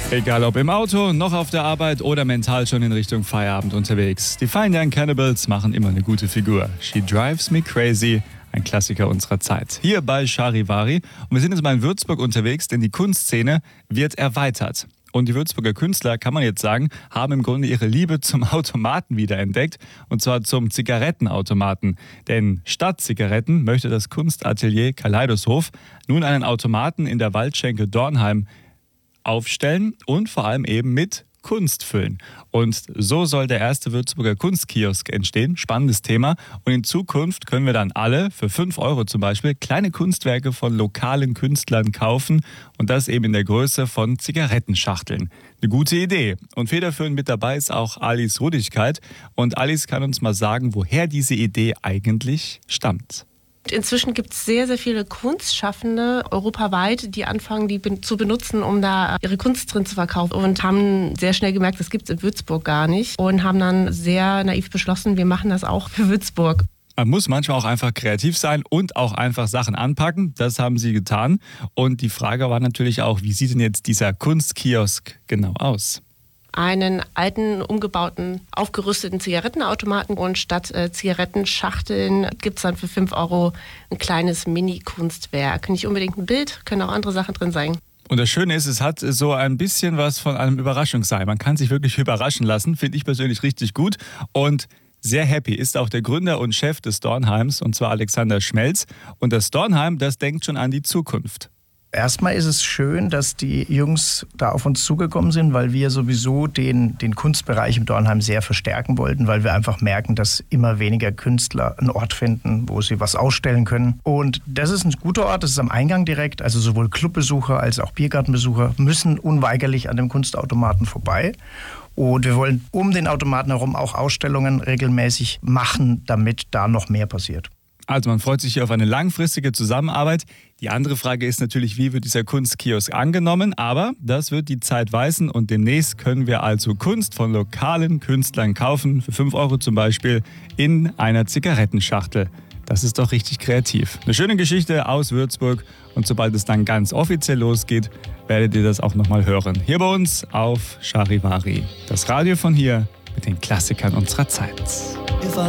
Egal ob im Auto, noch auf der Arbeit oder mental schon in Richtung Feierabend unterwegs. Die Fine Young Cannibals machen immer eine gute Figur. She Drives Me Crazy, ein Klassiker unserer Zeit. Hier bei Charivari. Und wir sind jetzt mal in Würzburg unterwegs, denn die Kunstszene wird erweitert. Und die Würzburger Künstler, kann man jetzt sagen, haben im Grunde ihre Liebe zum Automaten wiederentdeckt. Und zwar zum Zigarettenautomaten. Denn statt Zigaretten möchte das Kunstatelier Kaleidoshop nun einen Automaten in der Waldschenke Dornheim aufstellen und vor allem eben mit Kunst füllen. Und so soll der erste Würzburger Kunstkiosk entstehen. Spannendes Thema. Und in Zukunft können wir dann alle für 5 Euro zum Beispiel kleine Kunstwerke von lokalen Künstlern kaufen und das eben in der Größe von Zigarettenschachteln. Eine gute Idee. Und federführend mit dabei ist auch Alice Rudigkeit. Und Alice kann uns mal sagen, woher diese Idee eigentlich stammt. Inzwischen gibt es sehr, sehr viele Kunstschaffende europaweit, die anfangen, die zu benutzen, um da ihre Kunst drin zu verkaufen. Und haben sehr schnell gemerkt, das gibt es in Würzburg gar nicht. Und haben dann sehr naiv beschlossen, wir machen das auch für Würzburg. Man muss manchmal auch einfach kreativ sein und auch einfach Sachen anpacken. Das haben sie getan. Und die Frage war natürlich auch, wie sieht denn jetzt dieser Kunstkiosk genau aus? Einen alten, umgebauten, aufgerüsteten Zigarettenautomaten und statt Zigarettenschachteln gibt es dann für 5 Euro ein kleines Mini-Kunstwerk. Nicht unbedingt ein Bild, können auch andere Sachen drin sein. Und das Schöne ist, es hat so ein bisschen was von einem Überraschungssein. Man kann sich wirklich überraschen lassen, finde ich persönlich richtig gut. Und sehr happy ist auch der Gründer und Chef des Dornheims, und zwar Alexander Schmelz. Und das Dornheim, das denkt schon an die Zukunft. Erstmal ist es schön, dass die Jungs da auf uns zugekommen sind, weil wir sowieso den Kunstbereich im Dornheim sehr verstärken wollten, weil wir einfach merken, dass immer weniger Künstler einen Ort finden, wo sie was ausstellen können. Und das ist ein guter Ort, das ist am Eingang direkt, also sowohl Clubbesucher als auch Biergartenbesucher müssen unweigerlich an dem Kunstautomaten vorbei. Und wir wollen um den Automaten herum auch Ausstellungen regelmäßig machen, damit da noch mehr passiert. Also man freut sich hier auf eine langfristige Zusammenarbeit. Die andere Frage ist natürlich, wie wird dieser Kunstkiosk angenommen? Aber das wird die Zeit weisen und demnächst können wir also Kunst von lokalen Künstlern kaufen, für 5 Euro zum Beispiel, in einer Zigarettenschachtel. Das ist doch richtig kreativ. Eine schöne Geschichte aus Würzburg und sobald es dann ganz offiziell losgeht, werdet ihr das auch nochmal hören. Hier bei uns auf Charivari. Das Radio von hier mit den Klassikern unserer Zeit.